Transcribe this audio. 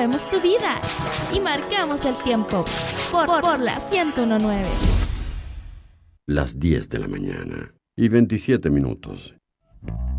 movemos tu vida y marcamos el tiempo por la 101.9. Las 10 de la mañana y 27 minutos.